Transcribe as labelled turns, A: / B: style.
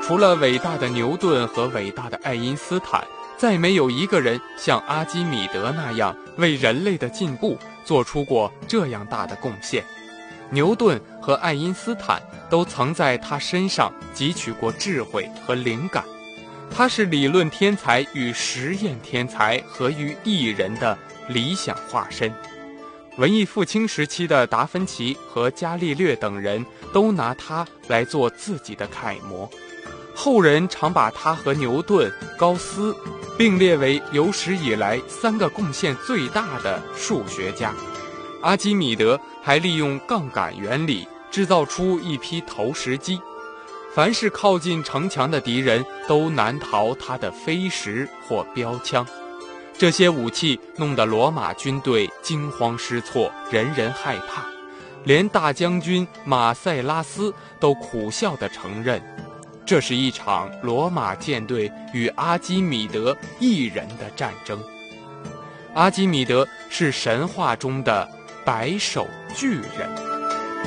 A: 除了伟大的牛顿和伟大的爱因斯坦，再没有一个人像阿基米德那样为人类的进步做出过这样大的贡献。牛顿和爱因斯坦都曾在他身上汲取过智慧和灵感，他是理论天才与实验天才合于一人的理想化身。文艺复兴时期的达芬奇和伽利略等人都拿他来做自己的楷模，后人常把他和牛顿、高斯并列为有史以来3个贡献最大的数学家。阿基米德还利用杠杆原理制造出一批投石机，凡是靠近城墙的敌人都难逃他的飞石或标枪。这些武器弄得罗马军队惊慌失措，人人害怕，连大将军马塞拉斯都苦笑地承认，这是一场罗马舰队与阿基米德一人的战争。阿基米德是神话中的白手巨人。